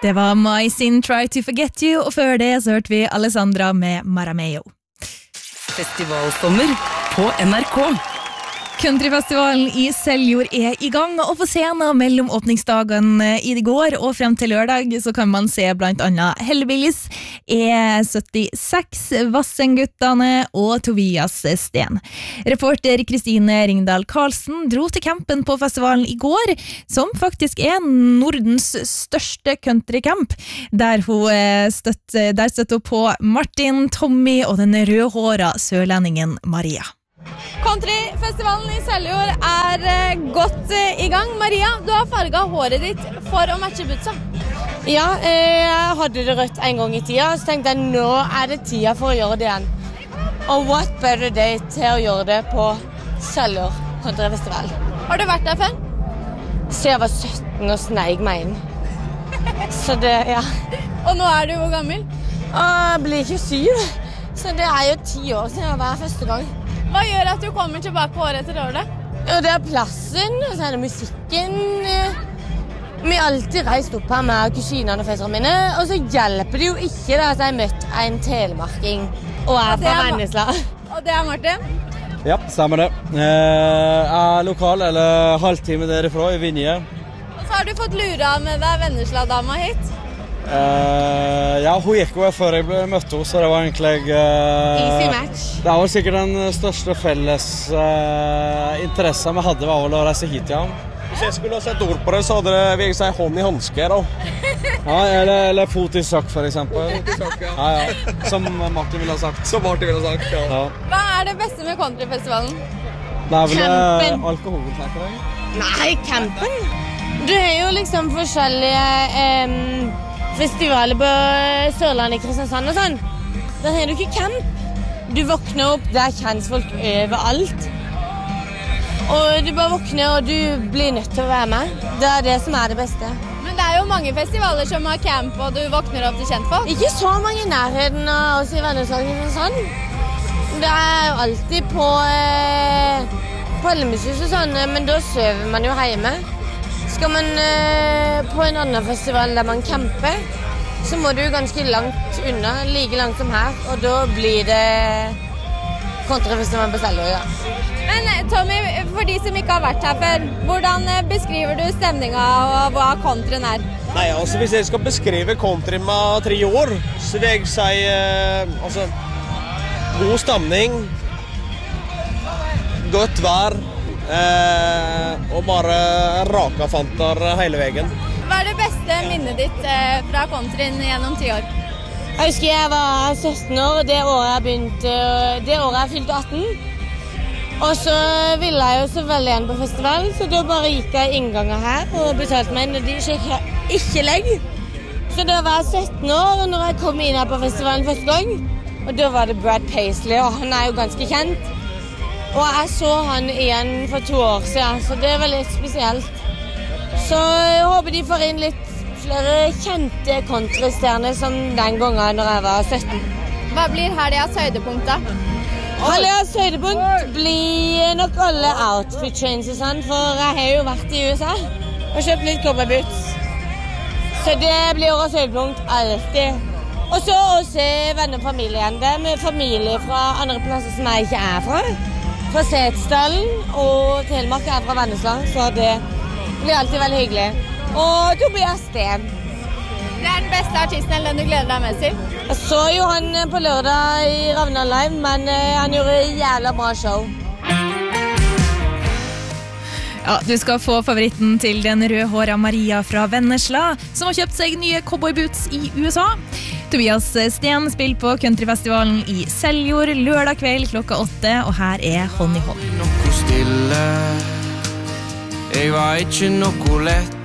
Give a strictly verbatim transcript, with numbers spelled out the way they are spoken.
Det var My Sin Try to Forget You, og før det så hørte vi Alessandra med Marameo. Festivalsommer på N R K. Countryfestivalen i Seljord er i gang, og på scenen mellom åpningsdagen i går og frem til lørdag så kan man se blant annet Hellbillies, E syttiseks, Vassenguttene og Tobias Sten. Reporter Kristine Ringdal Karlsen dro til campen på festivalen i går, som faktisk er Nordens største countrycamp, der hun støtt, der støtte på Martin, Tommy og den rødhåra sørlendingen Maria. Countryfestivalen i Seljord er godt i gang. Maria, du har farget håret ditt for å matche bootsa. Ja, jeg hadde det rødt en gang i tida, så tenkte jeg nå er det tida for å gjøre det igjen. Og what better day til å gjøre det på Seljord Countryfestival. Har du vært der før? Så jeg var sytten og sneig meg inn. Så det, ja. Og nå er du hvor gammel? Jeg blir ikke syv, så det er jo ti år siden jeg var første gang. Hva gjør at du kommer tilbake året etter året? Jo, det er plassen, og så er det musikken. Vi har alltid reist opp her med kusinene og festerne mine, og så hjelper det jo ikke da, at jeg har møtt en telemarking og er fra Vennesla. Og det er Martin? Ja, stemmer det. Jeg er lokal, eller halvtime derifra i Vinje. Og så har du fått lura med deg Vennesla-dama hit. Uh, ja, hun gikk jo før jeg ble møtt henne, så det var egentlig uh, easy match. Det var sikkert den største felles uh, interessen vi hadde var vel å reise hit, ja. Hvis jeg skulle ha sett ord på det, så hadde det vil jeg si hånd i handske da. Ja, eller, eller fot i sakk for eksempel. Fot i sakk, ja. Ja, ja. Som Martin ville ha sagt. Som Martin ville ha sagt, ja. Ja. Hva er det beste med countryfestivalen? Det er vel Campen. alkohol, tenker jeg. Nei, campen. Du har jo liksom forskjellige um, festivaler på Sørlandet, Kristiansand og sånn. Der har du ikke camp. Du våkner opp, der kjennes folk overalt. Og du bare våkner, og du blir nødt til å være med. Det er det som er det beste. Men det er jo mange festivaler som har camp, og du våkner opp til kjentfolk. Ikke så mange i nærheten av oss i Vennesla, Kristiansand. Det er jo alltid på eh, Palmesus og sånn, men da sover man jo hjemme. Skal man eh, på en annen festival der man camper, så må du ganske langt unna, like langt som her, og da blir det countryfestival på Seljord, ja. Men Tommy, for de som ikke har vært her før, hvordan beskriver du stemningen og hva countryen er? Nei, altså hvis jeg skal beskrive country med tre år, så vil jeg si eh, altså, god stemning, godt vær, Eh, og bare rakafanter hele veien. Hva er det beste minnet ditt eh, fra countryen gjennom ti år? Jeg husker jeg var sytten år, det året jeg begynte, det året jeg fylte atten. Og så ville jeg jo så veldig igjen på festival, så da bare gikk jeg innganger her og betalte meg inn, og de sjekket ikke legg. Så da var jeg sytten år når jeg kom inn her på festivalen første gang, og da var det Brad Paisley, og han er jo ganske kjent. Og jeg så han igjen for to år siden, så det var litt spesielt. Så jeg håper de får inn litt flere kjente countrystjerner som den gangen når jeg var sytten. Hva blir helgens høydepunkt da? Helgens høydepunkt blir nok alle outfit changes, for jeg har jo vært i U S A og kjøpt litt cowboyboots. Så det blir årets høydepunkt alltid. Og så å se venner og familie igjen. Det med familie fra andre plasser som jeg ikke er fra. Fra Setesdalen, og Telemark er fra Vennesla, så det blir alltid veldig hyggelig. Og Tobias Sten. Det er den beste artisten eller den du gleder deg mest til? Jeg så jo han på lørdag i Ravna Live, men han gjorde et jævla bra show. Ja, du skal få favoritten til den rødhåra Maria fra Vennesla, som har kjøpt seg nye cowboyboots i U S A. Tobias Sten spiller på countryfestivalen i Seljord lørdag kveld klokka åtte, og her er Hånd i hånd. Noe stille, jeg var ikke noe lett.